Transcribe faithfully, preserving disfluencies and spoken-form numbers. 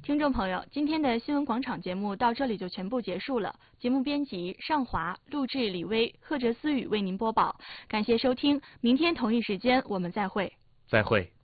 听众朋友，今天的新闻广场节目到这里就全部结束了。节目编辑尚华，录制李薇、贺哲思雨为您播报。感谢收听，明天同一时间我们再会。 再会。